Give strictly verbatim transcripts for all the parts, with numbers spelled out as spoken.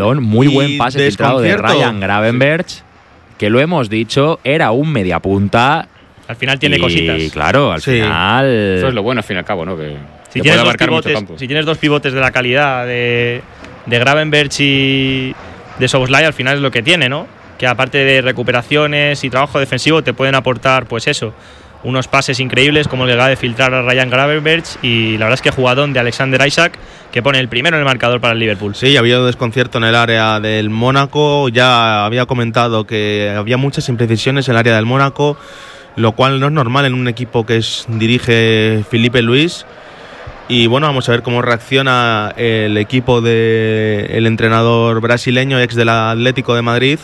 balón. Muy y buen pase filtrado de Ryan Gravenberch, que lo hemos dicho, era un mediapunta. Al final tiene y, cositas. Y claro, al sí. final. Eso es lo bueno, al fin y al cabo, ¿no? Que, si, que tienes puede abarcar pivotes, mucho campo. Si tienes dos pivotes de la calidad de, de Gravenberch y de Szoboszlai, al final es lo que tiene, ¿no? Que aparte de recuperaciones y trabajo defensivo, te pueden aportar, pues eso, unos pases increíbles como el que acaba de filtrar a Ryan Gravenberch, y la verdad es que jugadón de Alexander Isak, que pone el primero en el marcador para el Liverpool. Sí, había un desconcierto en el área del Mónaco. Ya había comentado que había muchas imprecisiones en el área del Mónaco, lo cual no es normal en un equipo que es, dirige Filipe Luis. Y bueno, vamos a ver cómo reacciona el equipo del entrenador brasileño, ex del Atlético de Madrid.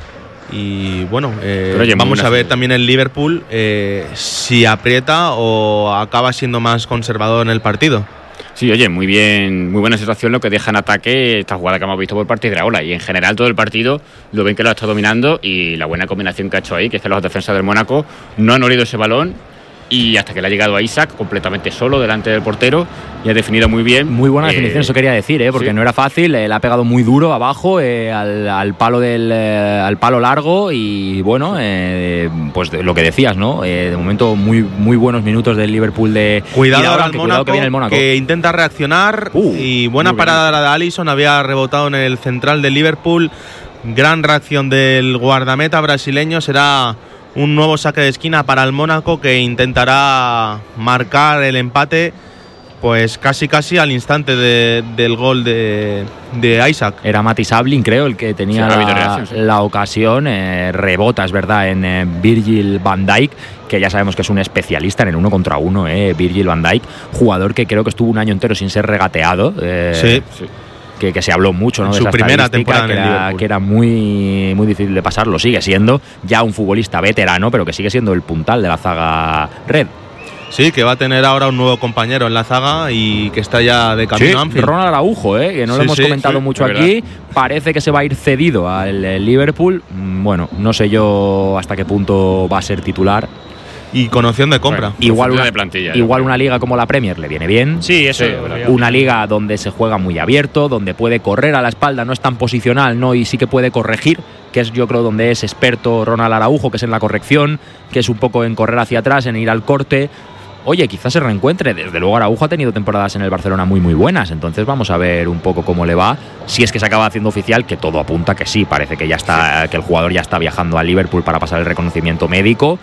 Y bueno, eh, oye, vamos a ver también el Liverpool eh, si aprieta o acaba siendo más conservador en el partido. Sí, oye, muy bien, muy buena situación lo que deja en ataque esta jugada que hemos visto por parte de Iraola, y en general todo el partido lo ven que lo ha estado dominando, y la buena combinación que ha hecho ahí, que es que los defensas del Mónaco no han olido ese balón, y hasta que le ha llegado a Isak completamente solo delante del portero y ha definido muy bien. Muy buena eh, definición, eso quería decir, ¿eh? porque sí. no era fácil, eh, le ha pegado muy duro abajo eh, al, al palo del eh, al palo largo, y bueno, eh, pues lo que decías, ¿no? Eh, de momento muy muy buenos minutos del Liverpool de cuidado ahora al Mónaco, que, viene el Mónaco, que intenta reaccionar uh, y buena parada de Alisson, había rebotado en el central del Liverpool, gran reacción del guardameta brasileño. Será un nuevo saque de esquina para el Mónaco, que intentará marcar el empate pues casi casi al instante de, del gol de, de Isak. Era Mati Sablin, creo, el que tenía sí, la, sí. la ocasión. Eh, rebota, es verdad, en eh, Virgil van Dijk, que ya sabemos que es un especialista en el uno contra uno, eh, Virgil van Dijk, jugador que creo que estuvo un año entero sin ser regateado. Eh, sí, sí. Que, que se habló mucho, ¿no? En de su esa primera temporada que en el era, Liverpool. que era muy, muy difícil de pasar, lo sigue siendo, ya un futbolista veterano, pero que sigue siendo el puntal de la zaga red. Sí, que va a tener ahora un nuevo compañero en la zaga y que está ya de camino sí, a Anfield. Ronald Araujo, ¿eh? que no sí, lo hemos sí, comentado sí, mucho aquí, parece que se va a ir cedido al Liverpool. Bueno, no sé yo hasta qué punto va a ser titular. Y con opción de compra. Bueno, igual una, de plantilla, igual una liga como la Premier le viene bien. Sí, eso. Sí, una liga donde se juega muy abierto, donde puede correr a la espalda, no es tan posicional, ¿no? Y sí que puede corregir, que es yo creo donde es experto Ronald Araujo, que es en la corrección, que es un poco en correr hacia atrás, en ir al corte. Oye, quizás se reencuentre. Desde luego Araujo ha tenido temporadas en el Barcelona muy muy buenas, entonces vamos a ver un poco cómo le va, si es que se acaba haciendo oficial, que todo apunta que sí, parece que ya está, que el jugador ya está viajando a Liverpool para pasar el reconocimiento médico.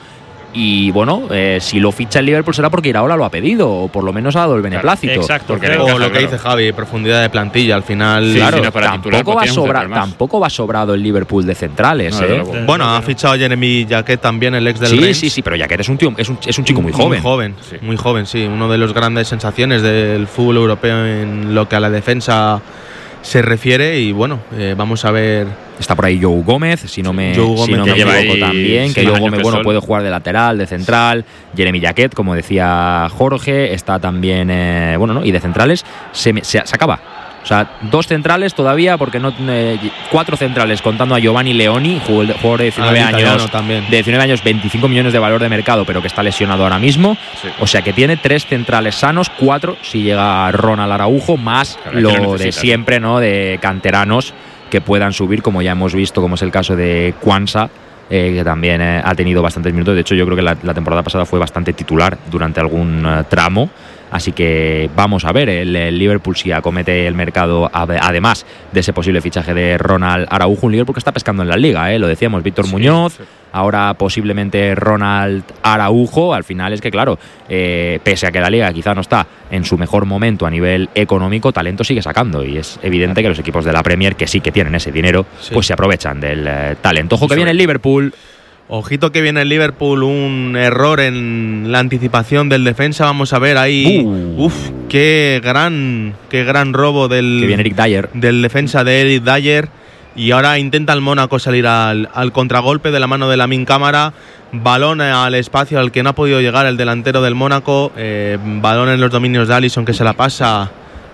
Y bueno, eh, si lo ficha el Liverpool será porque Iraola lo ha pedido, o por lo menos ha dado el beneplácito. Claro, exacto, porque o lo que claro. dice Javi, profundidad de plantilla al final. Sí, claro, sí, no, para tampoco, titular, va sobra, tampoco va sobrado el Liverpool de centrales. No, ¿eh? no, no, bueno, no, ha fichado Jeremy Jacquet también, el ex del sí, Reims. Sí, sí, pero Jacquet es un tío, es un, es un chico muy joven. Muy joven, sí. muy joven, sí. Uno de los grandes sensaciones del fútbol europeo en lo que a la defensa se refiere. Y bueno, eh, vamos a ver. Está por ahí Joe Gómez, si no me, Joe Gómez si no me lleva equivoco también, que Joe Gómez bueno, puede jugar de lateral, de central. Jeremy Jacquet, como decía Jorge, está también, eh, bueno, ¿no? Y de centrales se, se, se acaba. O sea, dos centrales todavía, porque no eh, cuatro centrales contando a Giovanni Leoni, jugador de diecinueve ah, años, también. de diecinueve años, veinticinco millones de valor de mercado, pero que está lesionado ahora mismo. Sí. O sea que tiene tres centrales sanos, cuatro si llega Ronald Araujo, más claro, lo de siempre, ¿no? De canteranos que puedan subir, como ya hemos visto, como es el caso de Kwanza, eh, que también eh, ha tenido bastantes minutos. De hecho, yo creo que la, la temporada pasada fue bastante titular durante algún uh, tramo. Así que vamos a ver, el, el Liverpool si acomete el mercado, además de ese posible fichaje de Ronald Araujo, un Liverpool que está pescando en la liga, ¿eh? Lo decíamos, Víctor sí, Muñoz, sí. ahora posiblemente Ronald Araujo. Al final es que, claro, eh, pese a que la liga quizá no está en su mejor momento a nivel económico, talento sigue sacando, y es evidente que los equipos de la Premier, que sí que tienen ese dinero, sí. pues se aprovechan del eh, talento. Ojo que viene el Liverpool. Ojito que viene el Liverpool, un error en la anticipación del defensa. Vamos a ver ahí. Uh. Uf, qué gran, qué gran robo del, que viene Eric Dyer. del defensa de Eric Dyer. Y ahora intenta el Mónaco salir al, al contragolpe de la mano de Lamine Camara. Balón al espacio al que no ha podido llegar el delantero del Mónaco. Eh, balón en los dominios de Alisson, que se la pasa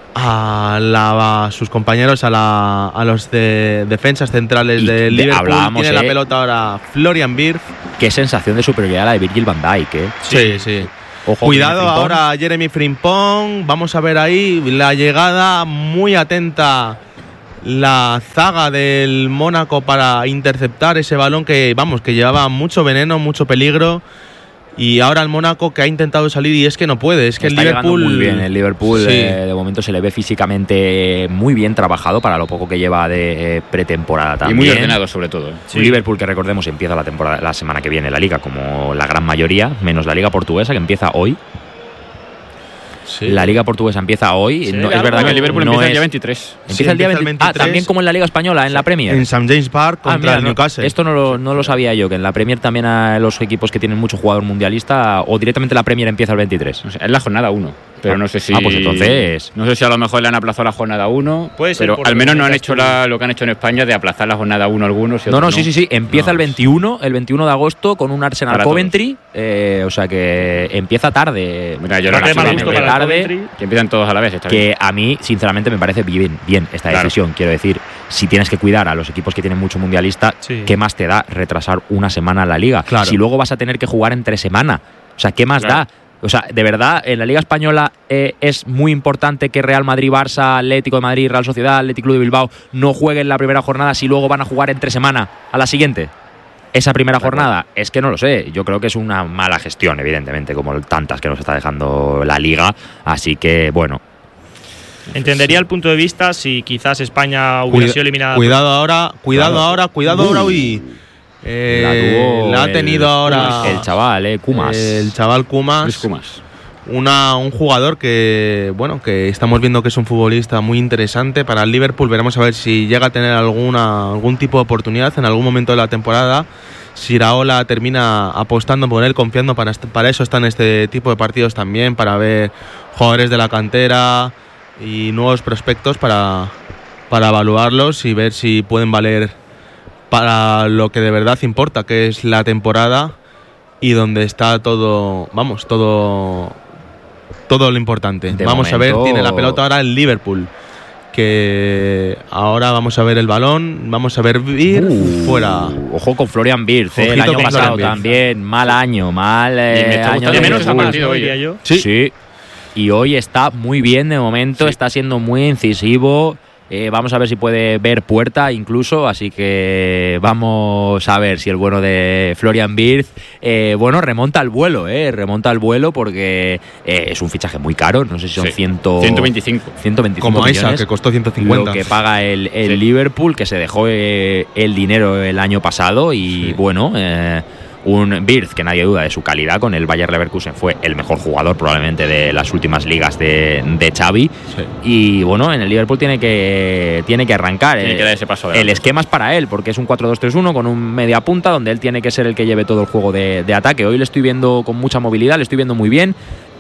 a, la, a sus compañeros, a, la, a los de defensas centrales y del de, Liverpool. Tiene eh, la pelota ahora Florian Wirtz. Qué sensación de superioridad la de Virgil van Dijk, ¿eh? Sí, sí. sí. Ojo, cuidado ahora Jeremy Frimpong. Vamos a ver ahí la llegada muy atenta la zaga del Mónaco para interceptar ese balón que, vamos, que llevaba mucho veneno, mucho peligro. Y ahora el Mónaco que ha intentado salir y es que no puede, es que está el Liverpool muy bien, el Liverpool sí. eh, de momento se le ve físicamente muy bien trabajado para lo poco que lleva de eh, pretemporada también. Y muy ordenado sobre todo. Sí. Un Liverpool que recordemos empieza la temporada la semana que viene la Liga como la gran mayoría, menos la Liga portuguesa que empieza hoy. Sí. La Liga portuguesa empieza hoy. Sí, no, claro, es verdad no, que el Liverpool no empieza es, el día veintitrés. Empieza sí, el día empieza veintitrés. el veintitrés. Ah, también como en la Liga Española, en la Premier. En Saint James Park contra ah, mira, el no, Newcastle. Esto no lo, no lo sabía yo, que en la Premier también a los equipos que tienen mucho jugador mundialista o directamente la Premier empieza el veintitrés. O sea, es la jornada uno. Pero ah, no sé si. Ah, pues entonces. No sé si a lo mejor le han aplazado la jornada uno. Puede ser, pero al menos no han hecho la, lo que han hecho en España de aplazar la jornada uno algunos. Y no, no, otros sí, sí, sí. Empieza no. el veintiuno, el veintiuno de agosto con un Arsenal Para Coventry. Eh, o sea que empieza tarde. Mira, yo no no te mal gusto para tarde. Que empiezan todos a la vez. Está que bien. a mí, sinceramente, me parece bien, bien esta Claro. decisión. Quiero decir, si tienes que cuidar a los equipos que tienen mucho mundialista, Sí. ¿qué más te da retrasar una semana la Liga? Claro. Si luego vas a tener que jugar entre semana. O sea, ¿qué más Claro. da? O sea, de verdad, en la Liga Española eh, es muy importante que Real Madrid, Barça, Atlético de Madrid, Real Sociedad, Atlético de Bilbao no jueguen la primera jornada si luego van a jugar entre semana a la siguiente. Esa primera jornada, es que no lo sé. Yo creo que es una mala gestión, evidentemente, como tantas que nos está dejando la Liga. Así que, bueno. Entendería el punto de vista si quizás España hubiera Cuida, sido eliminada. Cuidado ahora, cuidado Claro. ahora, cuidado Uh. ahora, uy. Eh, La tuvo la ha el- tenido ahora el chaval, eh, Kumas. El chaval Kumas. Luis Kumas. Una, un jugador que, bueno, que estamos viendo que es un futbolista muy interesante para el Liverpool. Veremos a ver si llega a tener alguna, algún tipo de oportunidad en algún momento de la temporada. Si Iraola termina apostando por él, confiando, para, para eso están este tipo de partidos también, para ver jugadores de la cantera y nuevos prospectos para, para evaluarlos y ver si pueden valer para lo que de verdad importa, que es la temporada y donde está todo, vamos, todo todo lo importante. De vamos momento, a ver, tiene la pelota ahora el Liverpool, que ahora vamos a ver el balón, vamos a ver Vir Uh, fuera. Ojo con Florian Wirtz, eh, el Ojito año con pasado Florian Wirtz. también, mal año, mal eh, Y me está año gustando de de menos ese a Liverpool. partido, diría oye. yo. Sí. Sí. Y hoy está muy bien de momento, Sí. está siendo muy incisivo. Eh, vamos a ver si puede ver puerta incluso, así que vamos a ver si el bueno de Florian Wirtz, eh, bueno, remonta al vuelo, eh, remonta al vuelo porque eh, es un fichaje muy caro, no sé si son Sí. ciento, ciento veinticinco. ciento veinticinco Como millones. Isaac, que costó ciento cincuenta. Lo que paga el, el Sí. Liverpool, que se dejó eh, el dinero el año pasado y Sí. bueno, eh, un Wirtz que nadie duda de su calidad, con el Bayer Leverkusen fue el mejor jugador probablemente de las últimas ligas de, de Xavi. Sí. Y bueno, en el Liverpool tiene que, tiene que arrancar. Tiene Eh, que dar ese paso el adelante. esquema es para él, porque es un cuatro dos tres uno con un media punta, donde él tiene que ser el que lleve todo el juego de, de ataque. Hoy le estoy viendo con mucha movilidad, le estoy viendo muy bien.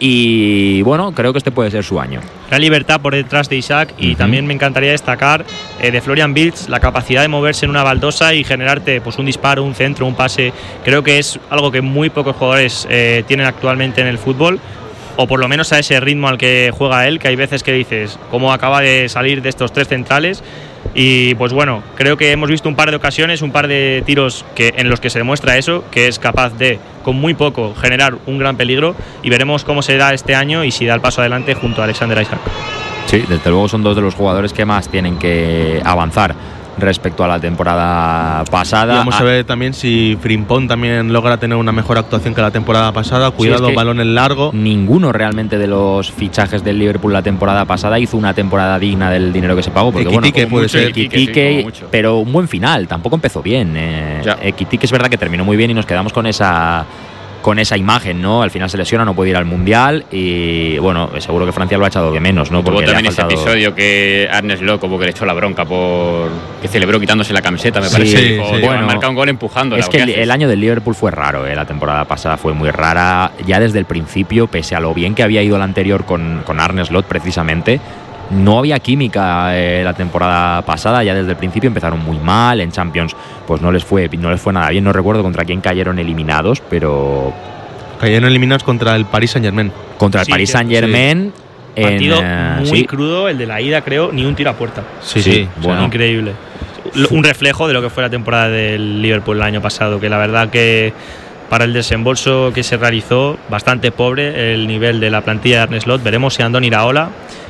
Y bueno, creo que este puede ser su año. La libertad por detrás de Isaac y Ujú. también me encantaría destacar eh, de Florian Wirtz la capacidad de moverse en una baldosa y generarte pues un disparo, un centro, un pase. Creo que es algo que muy pocos jugadores eh, tienen actualmente en el fútbol, o por lo menos a ese ritmo al que juega él, que hay veces que dices cómo acaba de salir de estos tres centrales. Y pues bueno, creo que hemos visto un par de ocasiones, un par de tiros que, en los que se demuestra eso, que es capaz de, con muy poco, generar un gran peligro, y veremos cómo se da este año y si da el paso adelante junto a Alexander Isaac. Sí, desde luego son dos de los jugadores que más tienen que avanzar respecto a la temporada pasada. Y vamos a ver también si Frimpong también logra tener una mejor actuación que la temporada pasada. Cuidado, es que balón en largo. Ninguno realmente de los fichajes del Liverpool la temporada pasada hizo una temporada digna del dinero que se pagó. Porque, Ekitike bueno, puede mucho ser. Ekitike, Ekitike, sí, como mucho. pero un buen final, tampoco empezó bien. Eh, Ya. Ekitike es verdad que terminó muy bien y nos quedamos con esa con esa imagen, ¿no? Al final se lesiona, no puede ir al Mundial y bueno, seguro que Francia lo ha echado de menos, ¿no? Tuvo Porque le ha también ese faltado- episodio que Arne Slot como que le echó la bronca por que celebró quitándose la camiseta, me Sí, parece. sí, Dijo, sí. "Digo, Bueno, marca un gol empujando. Es que el, el año del Liverpool fue raro, ¿eh? La temporada pasada fue muy rara. Ya desde el principio, pese a lo bien que había ido la anterior con, con Arne Slot, precisamente, no había química eh, la temporada pasada. Ya desde el principio empezaron muy mal. En Champions, pues no les fue, no les fue nada bien. No recuerdo contra quién cayeron eliminados, pero Cayeron eliminados contra el Paris Saint-Germain. contra el Sí, Paris cierto, Saint-Germain. en, Partido eh, muy sí. crudo, el de la ida, creo, ni un tiro a puerta. Sí, Sí, sí. bueno. Increíble. L- Un reflejo de lo que fue la temporada del Liverpool el año pasado, que la verdad que para el desembolso que se realizó, bastante pobre el nivel de la plantilla de Arne Slot. Veremos si Andoni Iraola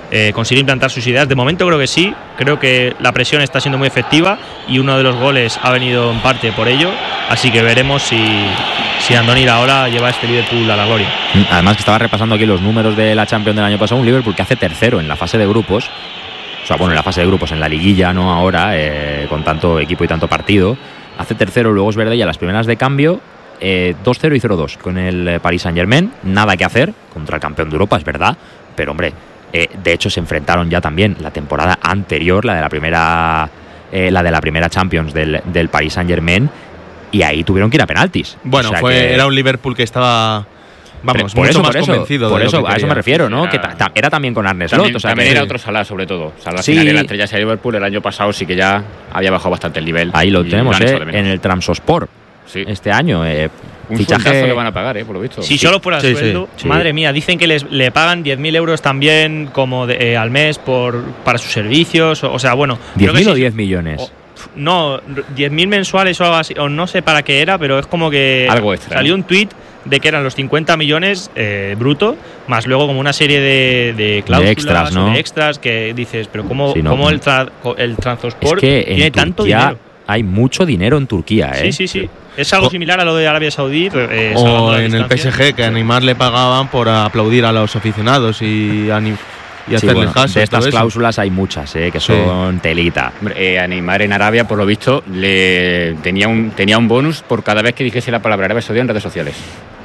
eh, consigue implantar sus ideas. De momento creo que sí, creo que la presión está siendo muy efectiva y uno de los goles ha venido en parte por ello, así que veremos si, si Andoni Iraola lleva este Liverpool a la gloria. Además que estaba repasando aquí los números de la Champions del año pasado, un Liverpool que hace tercero en la fase de grupos, o sea, bueno, en la fase de grupos, en la liguilla, no ahora, eh, con tanto equipo y tanto partido, hace tercero, luego es verde y a las primeras de cambio, eh, dos cero y cero dos con el Paris Saint-Germain, nada que hacer contra el campeón de Europa, es verdad, pero hombre, eh, de hecho se enfrentaron ya también la temporada anterior, la de la primera, eh, la de la primera Champions del, del Paris Saint-Germain, y ahí tuvieron que ir a penaltis. Bueno, o sea fue, que era un Liverpool que estaba... Vamos, por mucho eso, más por eso, convencido. Por de eso, lo que a eso me refiero, ¿no? Era, que ta, ta, era también con Arne Slot. Slot. O sea, también que, era otro Salah, sobre todo. Salah sí. final de la estrella de Liverpool el año pasado sí que ya había bajado bastante el nivel. Ahí lo tenemos, eh, en el Trabzonspor. Sí. Este año. Eh, un fichaje le van a pagar, eh, por lo visto. Si sí, solo por el sí, sueldo, sí, madre sí. mía, dicen que les, le pagan diez mil euros también como de, eh, al mes por para sus servicios. O, o sea, bueno. ¿diez mil sí, o diez millones? O, no, diez mil mensuales o algo así, o no sé para qué era, pero es como que algo extra, salió ¿no? un tuit de que eran los cincuenta millones eh, bruto, más luego como una serie de, de cláusulas, de extras, ¿no? de extras que dices, pero ¿cómo, sí, no, cómo el, tra el Trabzonspor es que tiene en tanto Turquía dinero? Hay mucho dinero en Turquía, ¿eh? Sí, sí, sí. Es algo o, similar a lo de Arabia Saudí. Eh, o en el P S G, que a Neymar le pagaban por aplaudir a los aficionados y, a, y hacerles sí, bueno, caso. De estas cláusulas hay muchas, ¿eh? Que son sí. telita. Eh, a Neymar en Arabia, por lo visto, le tenía un, tenía un bonus por cada vez que dijese la palabra Arabia Saudí en redes sociales.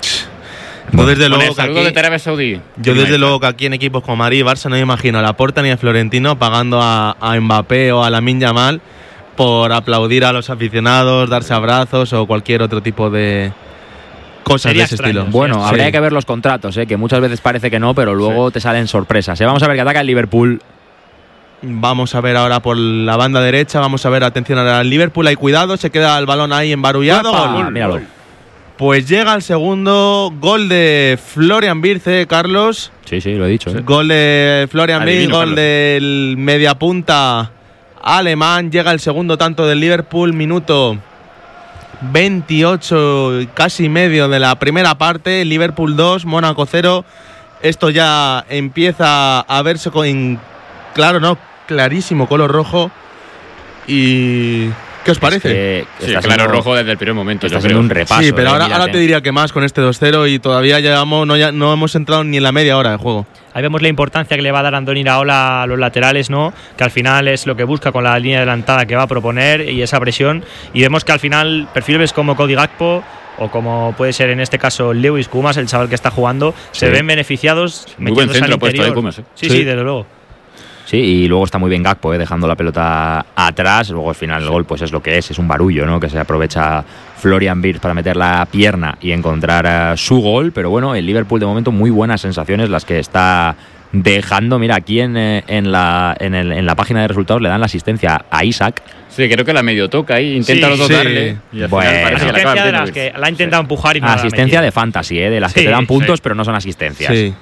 Yo desde luego que aquí, de Arabia Saudí, yo desde luego que aquí en equipos como Madrid y Barça no me imagino a Laporta ni a Florentino pagando a, a Mbappé o a Lamine Yamal por aplaudir a los aficionados, darse abrazos o cualquier otro tipo de cosas Sería de ese extraño, estilo. Bueno, sí. habría que ver los contratos, ¿eh? Que muchas veces parece que no, pero luego sí. te salen sorpresas. ¿eh? Vamos a ver que ataca el Liverpool. Vamos a ver ahora por la banda derecha, vamos a ver, atención al Liverpool, hay cuidado, se queda el balón ahí embarullado. Gol, míralo. Pues llega el segundo gol de Florian Wirtz, Carlos. Sí, sí, lo he dicho. ¿eh? Gol de Florian Wirtz, gol Carlos. del mediapunta alemán. Llega el segundo tanto del Liverpool, minuto veintiocho, casi medio de la primera parte. Liverpool dos, Mónaco cero. Esto ya empieza a verse con, claro, no, clarísimo color rojo. Y... ¿qué os parece? Es que sí, está claro, siendo, rojo desde el primer momento. Está yo siendo creo. un repaso. Sí, pero eh, ahora, mírate. ahora te diría que más con este dos cero y todavía llevamos, no, ya, no hemos entrado ni en la media hora de juego. Ahí vemos la importancia que le va a dar Andoni Iraola a los laterales, ¿no? Que al final es lo que busca con la línea adelantada que va a proponer y esa presión. Y vemos que al final perfiles como Cody Gakpo o como puede ser en este caso Lewis Kumas, el chaval que está jugando, sí. se ven beneficiados. Muy buen centro al puesto interior. de Kumas, ¿eh? Sí, Sí. sí, desde luego. Sí, y luego está muy bien Gakpo, ¿eh? Dejando la pelota atrás. Luego al final el gol pues es lo que es, es un barullo, ¿no? Que se aprovecha Florian Wirtz para meter la pierna y encontrar uh, su gol. Pero bueno, el Liverpool de momento muy buenas sensaciones las que está dejando. Mira, aquí en, eh, en, la, en, el, en la página de resultados le dan la asistencia a Isaac. Sí, creo que la medio toca ahí, intenta Sí, los dos sí. darle. Y al Bueno. final parece que la acaba Asistencia de las metiendo. que la ha intentado empujar y no la ha Asistencia metido. de fantasy, ¿eh? De las que Sí, te dan puntos sí. pero no son asistencias. Sí.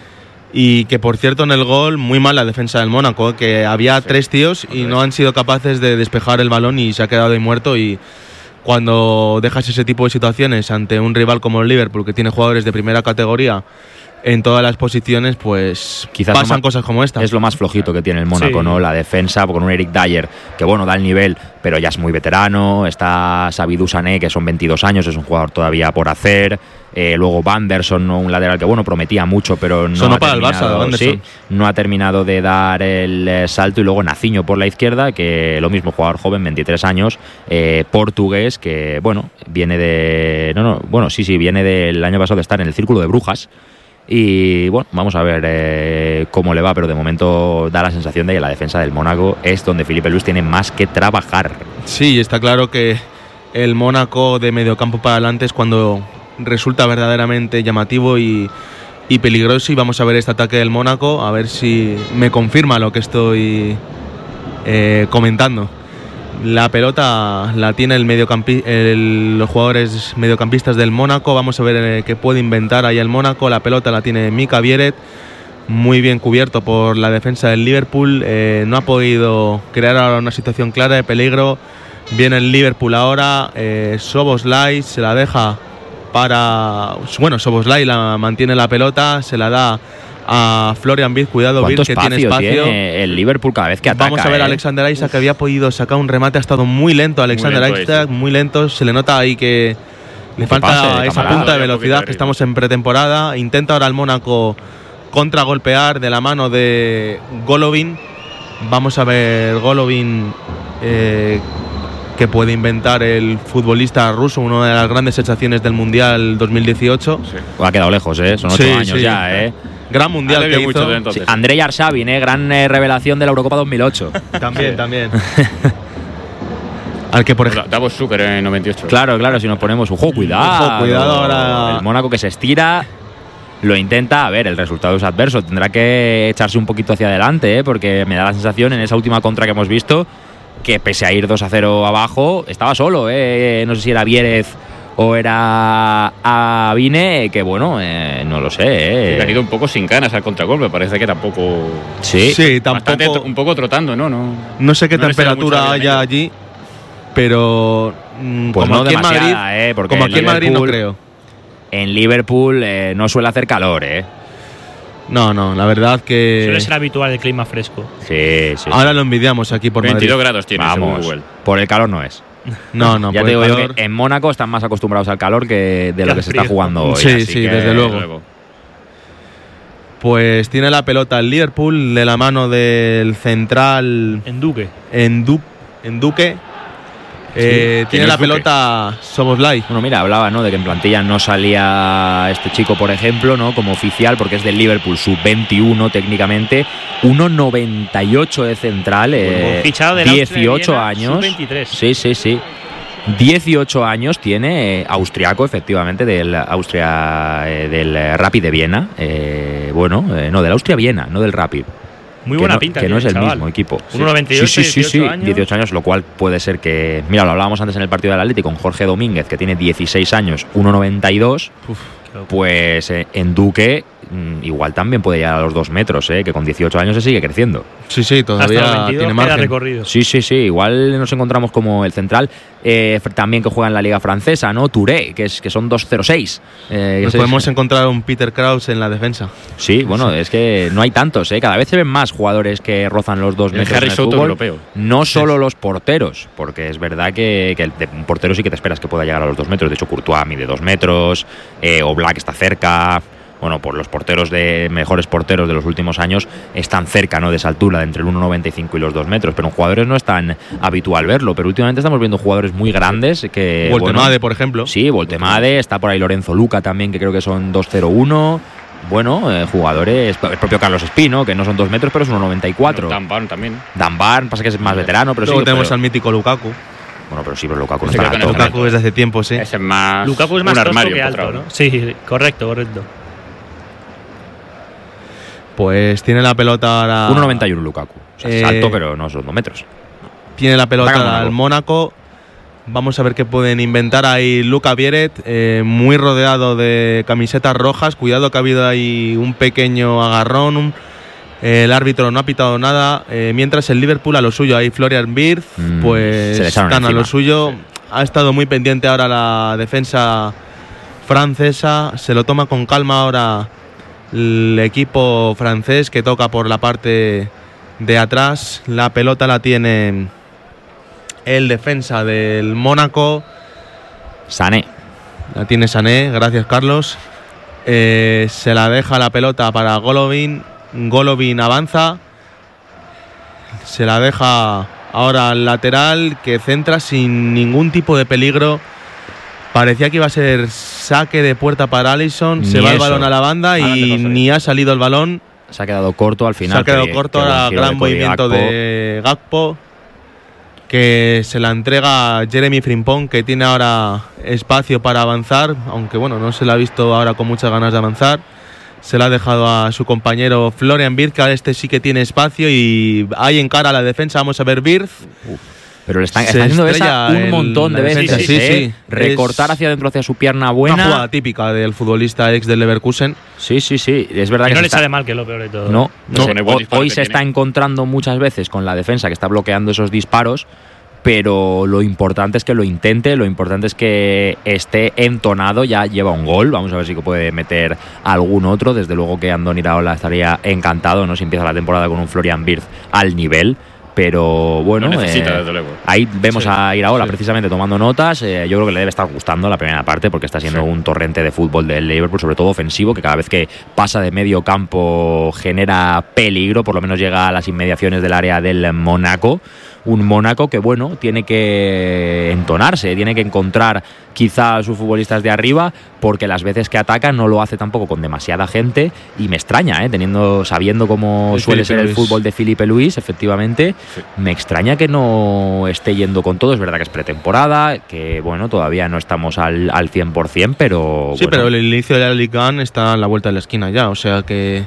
Y que por cierto en el gol, muy mal la defensa del Mónaco, que había Sí, tres tíos y no han sido capaces de despejar el balón y se ha quedado ahí muerto. Y cuando dejas ese tipo de situaciones ante un rival como el Liverpool, que tiene jugadores de primera categoría en todas las posiciones, pues Quizás pasan lo más- cosas como esta. Es lo más flojito que tiene el Mónaco, Sí. ¿no? La defensa, con un Eric Dyer, que bueno, da el nivel, pero ya es muy veterano. Está Sabidou Sané, que son veintidós años, es un jugador todavía por hacer. Eh, luego Vanderson, ¿no? Un lateral que bueno, prometía mucho, pero no Sonó ha para el Barça, terminado, Vanderson. sí, no ha terminado de dar el eh, salto. Y luego Naciño por la izquierda, que lo mismo, jugador joven, veintitrés años, eh, portugués, que bueno, viene de... No, no, bueno, sí, sí, viene del año pasado de estar en el Círculo de Brujas. Y bueno, vamos a ver eh, cómo le va, pero de momento da la sensación de que la defensa del Mónaco es donde Filipe Luis tiene más que trabajar. Sí, está claro que el Mónaco de mediocampo para adelante es cuando resulta verdaderamente llamativo y, y peligroso. Y vamos a ver este ataque del Mónaco, a ver si me confirma lo que estoy eh, comentando. La pelota la tiene el mediocampi el, los jugadores mediocampistas del Mónaco. Vamos a ver eh, qué puede inventar ahí el Mónaco. La pelota la tiene Mika Vieret, muy bien cubierto por la defensa del Liverpool. Eh, no ha podido crear ahora una situación clara de peligro. Viene el Liverpool ahora. Eh, Szoboszlai se la deja para... Bueno, Szoboszlai la mantiene la pelota, se la da a Florian Wirtz. Cuidado, Wirtz, que tiene espacio. Tiene el Liverpool cada vez que ataca. Vamos a ver ¿eh? a Alexander Isak, que había podido sacar un remate, ha estado muy lento. Alexander muy lento, Isak, muy lento. Se le nota ahí que le falta pase, esa camarada. punta de velocidad, que estamos en pretemporada. Intenta ahora el Mónaco contragolpear de la mano de Golovin. Vamos a ver Golovin, eh, que puede inventar el futbolista ruso, una de las grandes sensaciones del Mundial dos mil dieciocho. Sí. Ha quedado lejos, ¿eh? Son ocho sí, años sí. ya, ¿eh? Gran Mundial que hizo. Sí, Andrei Arshavin, ¿eh? Gran eh, revelación de la Eurocopa dos mil ocho. También, también. Al que por ejemplo Davos Zucker en noventa y ocho. Claro, claro, si nos ponemos ojo, cuidado. Ojo, cuidado ahora. El Mónaco que se estira, lo intenta, a ver, el resultado es adverso, tendrá que echarse un poquito hacia adelante, ¿eh? Porque me da la sensación en esa última contra que hemos visto que pese a ir dos a cero abajo, estaba solo, ¿eh? No sé si era Vierez o era Avine, que bueno, eh, no lo sé. Eh. Ha ido un poco sin ganas al contragolpe, parece que tampoco. Sí, sí tampoco. Bastante, un poco trotando, ¿no? No, no sé qué no temperatura haya allí, pero. Pues como no aquí en Madrid, eh, porque como aquí en Madrid no creo. En Liverpool eh, no suele hacer calor, ¿eh? No, no, la verdad que. Suele ser habitual el clima fresco. Sí, sí. Ahora lo envidiamos aquí por veintidós Madrid. Grados tiene, vamos. Google. Por el calor no es. No, no, ya por te digo el yo calor. que en Mónaco están más acostumbrados al calor que de lo que se frío. está jugando hoy. Sí, así sí, que, desde luego. luego. Pues tiene la pelota el Liverpool de la mano del central. En Duque. En, du en Duque. Eh, Sí, tiene la Duque? pelota Szoboszlai. Bueno, mira, hablaba, ¿no?, de que en plantilla no salía este chico, por ejemplo, ¿no?, como oficial, porque es del Liverpool, sub veintiuno técnicamente, uno noventa y ocho de central, eh, fichado del dieciocho Austria de Viena, años. sub veintitrés. Sí, sí, sí. dieciocho años tiene, eh, austriaco, efectivamente, del Austria, eh, del Rapid de Viena. Eh, bueno, eh, no, del Austria-Viena, no del Rapid. Muy que buena no, pinta. que no es el chaval. mismo equipo. uno noventa y ocho, sí, sí, sí, sí, dieciocho años. dieciocho años, lo cual puede ser que. Mira, lo hablábamos antes en el partido del Atlético con Jorge Domínguez, que tiene dieciséis años, uno noventa y dos. Uf, pues eh, en Duque mmm, igual también puede llegar a los dos metros, eh, que con dieciocho años se sigue creciendo. Sí, sí, todavía Hasta los veintidós tiene queda margen. recorrido. Sí, sí, sí. Igual nos encontramos como el central, eh, también que juega en la Liga Francesa, ¿no? Touré, que, es, que son dos cero seis. Eh, Nos ese podemos es, encontrar un Peter Kraus en la defensa. Sí, bueno, es que no hay tantos, ¿eh? Cada vez se ven más jugadores que rozan los dos El metros Harry en el Soto fútbol. europeo. No solo los porteros, porque es verdad que, que el, de un portero sí que te esperas que pueda llegar a los dos metros. De hecho, Courtois mide dos metros, eh, Oblak está cerca. Bueno, por los porteros de mejores porteros de los últimos años están cerca, ¿no?, de esa altura, de entre el uno noventa y cinco y los dos metros. Pero en jugadores no es tan habitual verlo. Pero últimamente estamos viendo jugadores muy grandes que. Voltemade, bueno, por ejemplo. Sí, Voltemade, está por ahí Lorenzo Luca también, que creo que son dos cero uno. Bueno, eh, jugadores, el propio Carlos Espino, que no son dos metros, pero es uno noventa y cuatro. Dan Barn también. Dan Barn, pasa que es más veterano, pero Luego sí. tenemos pero, al mítico Lukaku. Bueno, pero sí, pero Lukaku no Sí, está creo que alto. no. Lukaku desde hace tiempo, sí. Ese es más. Lukaku es más un tosco armario que alto, empotrado. ¿no? Sí, correcto, correcto. Pues tiene la pelota ahora. uno noventa y uno Lukaku. O sea, es Eh, alto, pero no son dos metros. Tiene la pelota Ataca al Mónaco. Vamos a ver qué pueden inventar ahí Luka Vieret, eh, muy rodeado de camisetas rojas. Cuidado que ha habido ahí un pequeño agarrón. Un, eh, el árbitro no ha pitado nada. Eh, mientras el Liverpool a lo suyo. Ahí Florian Wirtz, Mm, pues se le echaron están a encima. lo suyo. Ha estado muy pendiente ahora la defensa francesa. Se lo toma con calma ahora el equipo francés, que toca por la parte de atrás. La pelota la tiene el defensa del Mónaco. Sané. La tiene Sané, gracias Carlos. Eh, se la deja la pelota para Golovin. Golovin avanza. Se la deja ahora al lateral, que centra sin ningún tipo de peligro. Parecía que iba a ser saque de puerta para Alisson. Ni Se va el eso. balón a la banda Adelante, y José. ni ha salido el balón. Se ha quedado corto al final. Se ha quedado que- corto, que buen ahora giro gran de Cody movimiento Gakpo. de Gakpo, que se la entrega a Jeremy Frimpong, que tiene ahora espacio para avanzar, aunque bueno, no se la ha visto ahora con muchas ganas de avanzar. Se la ha dejado a su compañero Florian Wirtz, que este sí que tiene espacio y ahí encara a la defensa. Vamos a ver Wirtz. Pero le están, Se está haciendo esa estrella un el- montón de la veces. defensa, sí, ¿eh? sí. Recortar Es hacia adentro, hacia su pierna Una buena. jugada típica del futbolista ex del Leverkusen. Sí, sí, sí. Es verdad Y que no se le está- sale mal, que es lo peor de todo. No, No, se- con el buen hoy, disparo hoy que se tiene. está encontrando muchas veces con la defensa que está bloqueando esos disparos, pero lo importante es que lo intente, lo importante es que esté entonado, ya lleva un gol, vamos a ver si puede meter algún otro, desde luego que Andoni Iraola estaría encantado, ¿no?, si empieza la temporada con un Florian Wirtz al nivel. Pero bueno, necesita, eh, ahí vemos sí, a Iraola sí. precisamente tomando notas. Eh, yo creo que le debe estar gustando la primera parte porque está siendo sí. un torrente de fútbol del Liverpool, sobre todo ofensivo, que cada vez que pasa de medio campo genera peligro, por lo menos llega a las inmediaciones del área del Mónaco. Un Mónaco que, bueno, tiene que entonarse, tiene que encontrar quizá a sus futbolistas de arriba, porque las veces que ataca no lo hace tampoco con demasiada gente, y me extraña, ¿eh? Teniendo, sabiendo cómo el suele Felipe ser el Luis. Fútbol de Filipe Luis, efectivamente, sí. me extraña que no esté yendo con todo. Es verdad que es pretemporada, que bueno, todavía no estamos al, al cien por ciento, pero... Sí, bueno. pero el inicio de la Ligue uno está a la vuelta de la esquina ya, o sea que...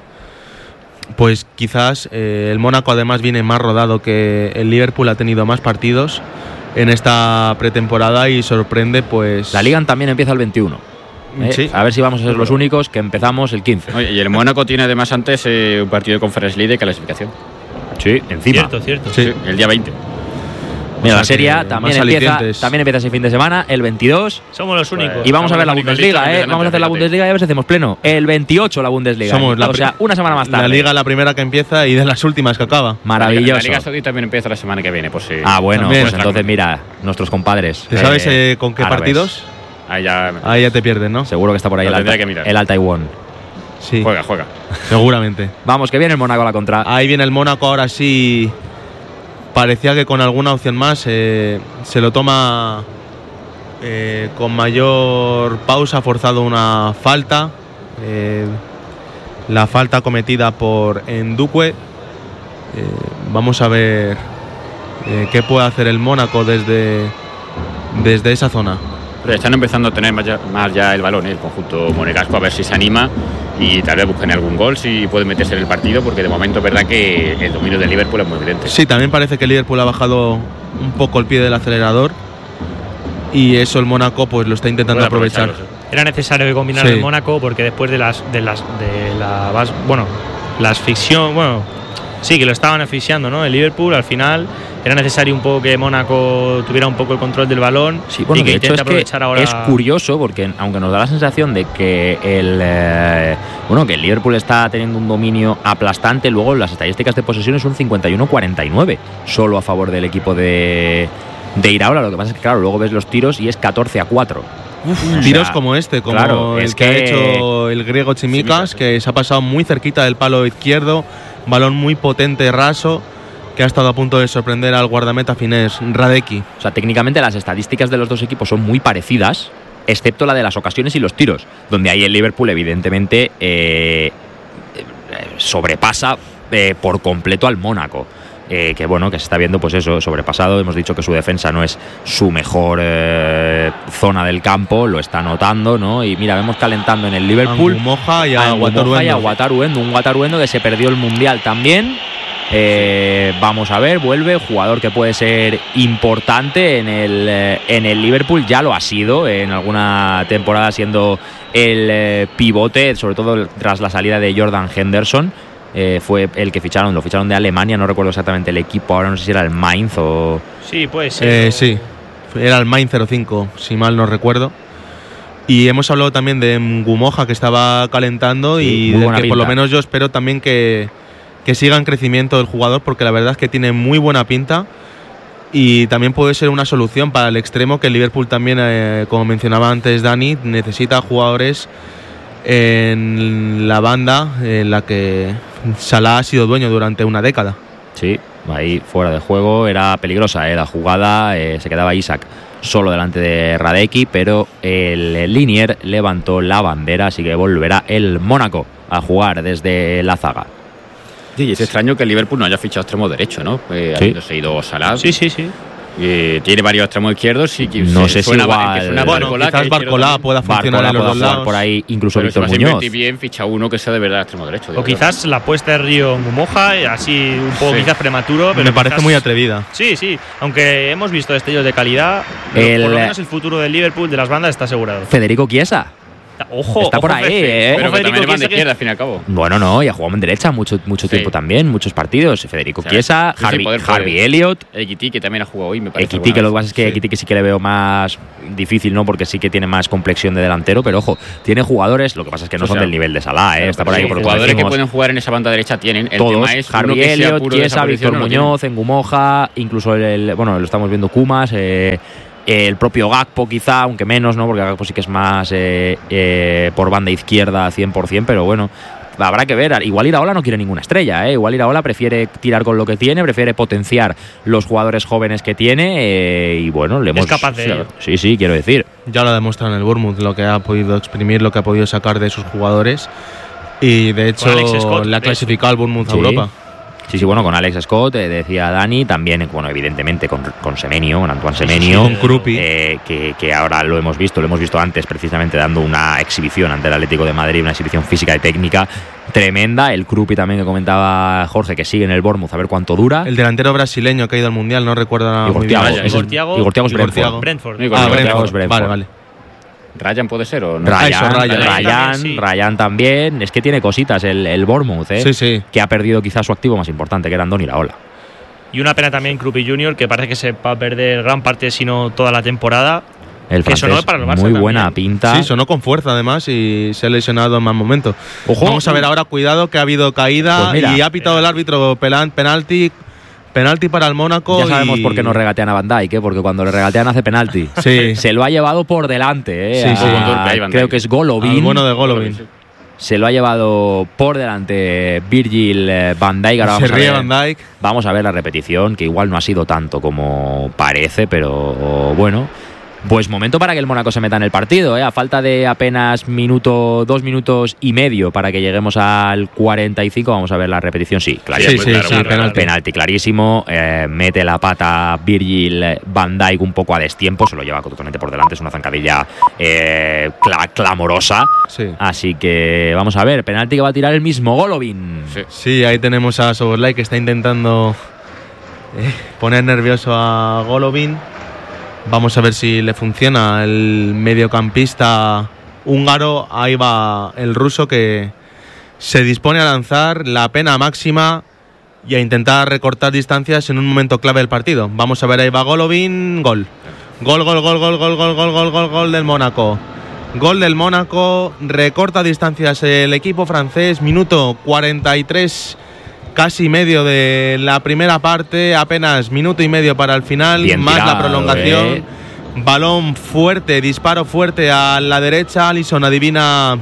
Pues quizás eh, el Mónaco además viene más rodado, que el Liverpool ha tenido más partidos en esta pretemporada y sorprende, pues... La Liga también empieza el veintiuno. ¿eh? Sí. A ver si vamos a ser los únicos que empezamos el quince. Oye, y el Mónaco tiene además antes eh, un partido de Conference League de clasificación. Sí, encima. Cierto, cierto. Sí, sí, el día veinte. Mira, la Serie A también empieza, también empieza ese fin de semana, el veintidós. Somos los únicos. Y vamos a ver la Bundesliga, ¿eh? Vamos a hacer la Bundesliga y a ver si hacemos pleno. El veintiocho la Bundesliga. Somos la o sea, una semana más tarde. La Liga la primera que empieza y de las últimas que acaba. Maravilloso. La Liga Saudí también empieza la semana que viene, pues sí. Ah, bueno, también. pues entonces mira, nuestros compadres. ¿Te sabes eh, con qué árabes. partidos? Ahí ya, Ahí ya te pierdes, ¿no? Seguro que está por ahí el Alta, el Alta Iwon. Sí. Juega, juega. Seguramente. Vamos, que viene el Mónaco a la contra. Ahí viene el Mónaco, ahora sí. Parecía que con alguna opción más eh, se lo toma eh, con mayor pausa, ha forzado una falta. Eh, la falta cometida por Nduque. Eh, vamos a ver eh, qué puede hacer el Mónaco desde, desde esa zona. Pero están empezando a tener más ya, más ya el balón, ¿eh? El conjunto monegasco, a ver si se anima y tal vez busquen algún gol, si pueden meterse en el partido, porque de momento es verdad que el dominio del Liverpool es muy evidente. Sí, también parece que el Liverpool ha bajado un poco el pie del acelerador y eso el Mónaco pues lo está intentando aprovechar. Era necesario que combinara sí. el Mónaco, porque después de las de las de la bueno, la asfixión, bueno, sí, que lo estaban asfixiando, ¿no? El Liverpool al final era necesario un poco que Mónaco tuviera un poco el control del balón. Sí, bueno, y que de hecho intente es aprovechar que ahora. Es curioso porque aunque nos da la sensación de que el eh, bueno que el Liverpool está teniendo un dominio aplastante, luego las estadísticas de posesión son cincuenta y uno a cuarenta y nueve solo a favor del equipo de de Iraola. Lo que pasa es que claro, luego ves los tiros y es catorce a cuatro. Uf, tiros sea, como este, como claro, el es que, que ha hecho el griego Tsimikas, que se ha pasado muy cerquita del palo izquierdo, balón muy potente, raso, que ha estado a punto de sorprender al guardameta finés Radecki. O sea, técnicamente las estadísticas de los dos equipos son muy parecidas, excepto la de las ocasiones y los tiros, donde ahí el Liverpool evidentemente eh, sobrepasa eh, por completo al Mónaco. Eh, que bueno, que se está viendo pues eso, sobrepasado. Hemos dicho que su defensa no es su mejor eh, zona del campo, lo está notando, ¿no? Y mira, vemos calentando en el Liverpool Moja y a Wataruendo. Y a Wataruendo, un Wataruendo que se perdió el Mundial también. Eh, vamos a ver, vuelve, jugador que puede ser importante en el, eh, en el Liverpool, ya lo ha sido en alguna temporada siendo el eh, pivote, sobre todo tras la salida de Jordan Henderson. Eh, fue el que ficharon, lo ficharon de Alemania, no recuerdo exactamente el equipo, ahora no sé si era el Mainz o... Sí, puede ser. Eh, sí, era el Mainz cero cinco, si mal no recuerdo. Y hemos hablado también de Ngumoja, que estaba calentando, sí, y de que pinta. Por lo menos yo espero también que, que siga en crecimiento el jugador, porque la verdad es que tiene muy buena pinta y también puede ser una solución para el extremo, que el Liverpool también, eh, como mencionaba antes Dani, necesita jugadores en la banda en la que Salah ha sido dueño durante una década. Sí, ahí fuera de juego era peligrosa ¿eh? La jugada, eh, se quedaba Isaac solo delante de Radecki, pero el Linier levantó la bandera, así que volverá el Mónaco a jugar desde la zaga. Sí, y es extraño que el Liverpool no haya fichado extremo derecho, ¿no? Eh, sí. Habiéndose ido Salah. Sí, sí, sí. Eh, tiene varios extremos izquierdos y que no sé si igual bueno, Barcola, quizás Barcola pueda funcionar Barcola en los dos lados por ahí, incluso pero Víctor si Muñoz bien ficha uno que sea de verdad extremo derecho, o quizás la apuesta de Río Ngumoja, así un poco sí. quizás prematuro, pero me parece quizás, muy atrevida. Sí, sí, aunque hemos visto destellos de calidad, el, por lo menos el futuro del Liverpool de las bandas está asegurado. Federico Chiesa. Ojo, está por ojo, ahí, Fede. ¿eh? Pero Ojo, que también Federico van de Chiesa, izquierda, al fin y al cabo. Bueno, no, y ha jugado en derecha mucho, mucho Sí. tiempo también, muchos partidos. Federico O sea, Chiesa, sí, sí, Harvey, poder, poder. Harvey Elliott. Ekitike, que también ha jugado hoy, me parece. Ekitike, que lo que pasa es que Sí. Ekitike sí que le veo más difícil, ¿no? Porque sí que tiene más complexión de delantero, pero ojo, tiene jugadores, lo que pasa es que no O son sea, del nivel de Salah, ¿eh? Está por ahí Sí, por los como jugadores que decimos, pueden jugar en esa banda derecha tienen. El todos, tema es uno Harvey que sea Elliott, puro de esa Chiesa, posición, Víctor no lo tiene. Muñoz, Engumoja, incluso el, el- bueno, lo estamos viendo Kumas, eh, el propio Gakpo quizá, aunque menos, ¿no? Porque Gakpo sí que es más eh, eh, por banda izquierda cien por ciento, pero bueno, habrá que ver. Igual Iraola no quiere ninguna estrella, ¿eh? Igual Iraola prefiere tirar con lo que tiene, prefiere potenciar los jugadores jóvenes que tiene eh, y bueno, le hemos... Es capaz de sí, ello. sí, sí, quiero decir. Ya lo demuestra en el Bournemouth, lo que ha podido exprimir, lo que ha podido sacar de sus jugadores. Y de hecho, Alex Scott, le ha de clasificado al Bournemouth a Sí. Europa. Sí, sí, bueno, con Alex Scott, eh, decía Dani, también, bueno, evidentemente con, con Semenyo, con Antoine Semenyo, Con Krupi. eh, que, que ahora lo hemos visto, lo hemos visto antes precisamente dando una exhibición ante el Atlético de Madrid, una exhibición física y técnica tremenda. El Krupi también que comentaba Jorge, que sigue en el Bournemouth, a ver cuánto dura. El delantero brasileño que ha ido al Mundial, no recuerdo nada Igor muy bien. Thiago, Ryan. ese es- Igor Thiago. Igor Thiago es Igor Brentford. Thiago. Brentford. Sí, con Ah, el Brentford. Brentford. Vale, vale. Ryan puede ser o no. Ryan, Ah, eso, Ryan. Ryan, Ryan, sí. Ryan también. Es que tiene cositas el, el Bournemouth, ¿eh? Sí, sí. Que ha perdido quizás su activo más importante, que era Andoni Iraola. Y una pena también Krupi junior, que parece que se va a perder gran parte, si no toda la temporada. El Que sonó francés, para el Barça muy también. buena pinta. Sí, sonó con fuerza además y se ha lesionado en más momentos. Ojo. Vamos a ver ahora, cuidado, que ha habido caída Pues mira. y ha pitado el árbitro pelan- penalti. Penalti para el Mónaco. Ya sabemos y- por qué no regatean a Van Dijk, ¿eh? Porque cuando le regatean hace penalti. Sí. Se lo ha llevado por delante, ¿eh? Sí, sí. A- Buen golpe ahí, Van creo Dijk. que es Golovin. Al bueno de Golovin. Se lo ha llevado por delante Virgil eh, Van Dijk. Ahora Se vamos a, ríe ver, Van Dijk. vamos a ver la repetición, que igual no ha sido tanto como parece, pero bueno. Pues momento para que el Mónaco se meta en el partido, ¿eh? A falta de apenas minuto, dos minutos y medio para que lleguemos al cuarenta y cinco. Vamos a ver la repetición. Sí, clarísimo. Sí, sí, claro, sí, claro, penalti. Penalti clarísimo, eh, mete la pata Virgil Van Dijk un poco a destiempo, se lo lleva totalmente por delante, es una zancadilla eh, cla- clamorosa. Sí. Así que vamos a ver, penalti que va a tirar el mismo Golovin. Sí. Sí, ahí tenemos a Soboslai que está intentando eh, poner nervioso a Golovin. Vamos a ver si le funciona el mediocampista húngaro. Ahí va el ruso que se dispone a lanzar la pena máxima y a intentar recortar distancias en un momento clave del partido. Vamos a ver, ahí va Golovin. Gol. Gol, gol, gol, gol, gol, gol, gol, gol, gol, gol del Mónaco. Gol del Mónaco. Recorta distancias el equipo francés. Minuto cuarenta y tres. Casi medio de la primera parte, apenas minuto y medio para el final, Bien más tirado, la prolongación. eh. Balón fuerte, disparo fuerte a la derecha. Alisson adivina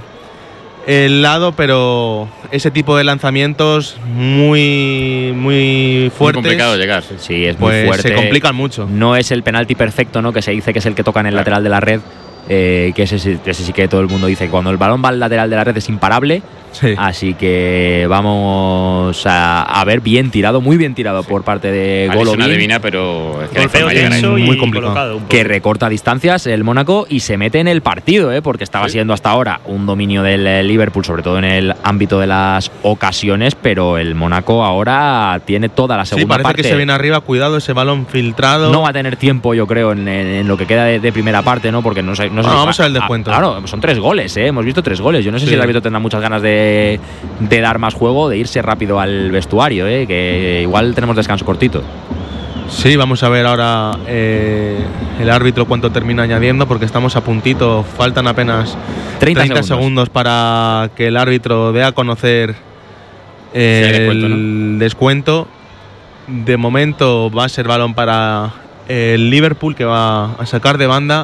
el lado, pero ese tipo de lanzamientos muy, muy Muy fuertes, complicado llegar. Sí. Sí, es pues muy fuerte. se complican mucho. No es el penalti perfecto, ¿no? Que se dice que es el que toca en el Claro. lateral de la red. Eh, que ese, sí- ese sí que todo el mundo dice que cuando el balón va al lateral de la red es imparable. Sí. Así que vamos a, a ver, bien tirado, muy bien tirado por parte de Alisson Golovin, adivina, pero es que no hay Golpeo forma de llegar ahí. tenso Muy y complicado. colocado un poco. que recorta distancias el Mónaco y se mete en el partido, ¿eh? Porque estaba Sí. siendo hasta ahora un dominio del eh, Liverpool, sobre todo en el ámbito de las ocasiones, pero el Mónaco ahora tiene toda la Sí, segunda parece parte. que se viene arriba, cuidado ese balón filtrado. No va a tener tiempo, yo creo, en, en- en lo que queda de, de primera parte, ¿no? Porque no sé. No sé Ah, si vamos fa- a ver el descuento. Ah, claro, son tres goles, ¿eh? Hemos visto tres goles. Yo no sé Sí. si el árbitro tendrá muchas ganas de, de dar más juego, de irse rápido al vestuario, ¿eh? Que igual tenemos descanso cortito. Sí, vamos a ver ahora eh, el árbitro cuánto termina añadiendo, porque estamos a puntito, faltan apenas treinta, treinta segundos. segundos para que el árbitro dé a conocer eh, Sí, hay descuento, el descuento. De momento va a ser balón para el Liverpool, que va a sacar de banda.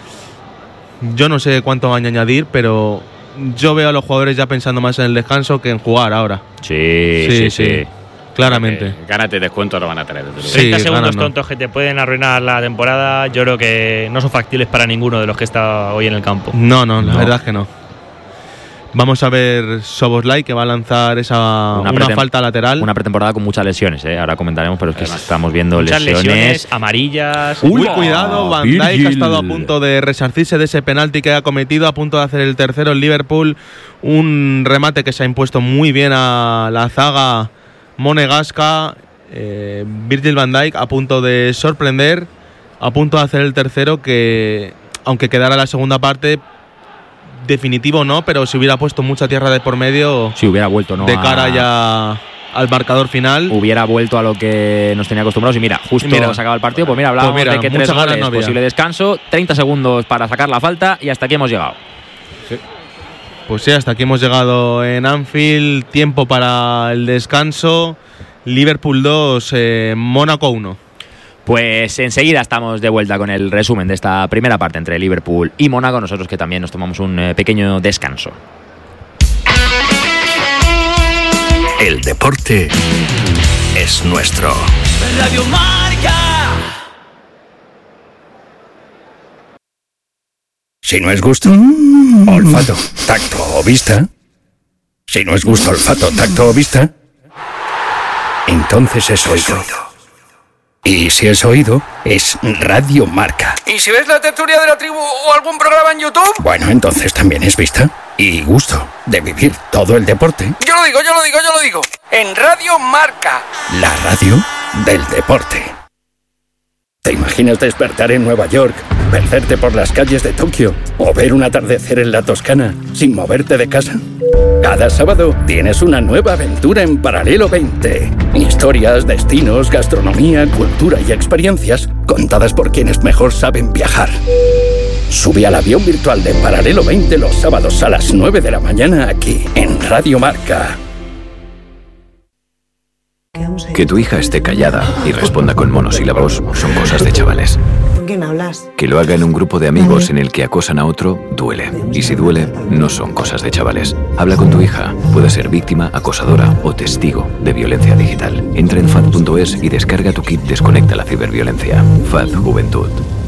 Yo no sé cuánto van a añadir, pero yo veo a los jugadores ya pensando más en el descanso que en jugar ahora. Sí, sí, Sí, sí. sí. Claramente. Eh, Gánate descuento, lo van a tener. Desde luego. Sí, treinta segundos ganan, ¿no? tontos que te pueden arruinar la temporada, yo creo que no son factibles para ninguno de los que está hoy en el campo. No, no, la No. verdad es que no. Vamos a ver Soboslai, que va a lanzar esa una, pretem- falta lateral. Una pretemporada con muchas lesiones, ¿eh? Ahora comentaremos, pero es que Además, estamos viendo Muchas lesiones. lesiones, amarillas. Uy, Uy, cuidado, Van Dijk Virgil. ha estado a punto de resarcirse de ese penalti que ha cometido, a punto de hacer el tercero el Liverpool. Un remate que se ha impuesto muy bien a la zaga monegasca. Eh, Virgil van Dijk a punto de sorprender, a punto de hacer el tercero, que aunque quedara la segunda parte, definitivo no, pero si hubiera puesto mucha tierra de por medio, si hubiera vuelto, ¿no? De cara a... ya al marcador final, hubiera vuelto a lo que nos tenía acostumbrados. Y mira, justo mira, se acaba el partido, pues mira, hablábamos pues mira, de que tres goles, no posible descanso, treinta segundos para sacar la falta y hasta aquí hemos llegado. Sí. Pues sí, hasta aquí hemos llegado en Anfield, tiempo para el descanso, Liverpool dos, eh, Mónaco uno. Pues enseguida estamos de vuelta con el resumen de esta primera parte entre Liverpool y Mónaco, nosotros que también nos tomamos un eh, pequeño descanso. El deporte es nuestro. Radio Marca. Si no es gusto, mm. olfato, tacto o vista. Si no es gusto, olfato, tacto o vista, entonces es oído. Y si es oído, es Radio Marca. ¿Y si ves la tertulia de la tribu o algún programa en YouTube? Bueno, entonces también es vista y gusto de vivir todo el deporte. Yo lo digo, yo lo digo, yo lo digo. En Radio Marca. La radio del deporte. ¿Te imaginas despertar en Nueva York, perderte por las calles de Tokio o ver un atardecer en la Toscana sin moverte de casa? Cada sábado tienes una nueva aventura en Paralelo veinte. Historias, destinos, gastronomía, cultura y experiencias contadas por quienes mejor saben viajar. Sube al avión virtual de Paralelo veinte los sábados a las nueve de la mañana aquí en Radio Marca. Que tu hija esté callada y responda con monosílabos son cosas de chavales. ¿Con quién hablas? Que lo haga en un grupo de amigos en el que acosan a otro, duele. Y si duele, no son cosas de chavales. Habla con tu hija. Puede ser víctima, acosadora o testigo de violencia digital. Entra en F A D punto es y descarga tu kit Desconecta la ciberviolencia. F A D Juventud.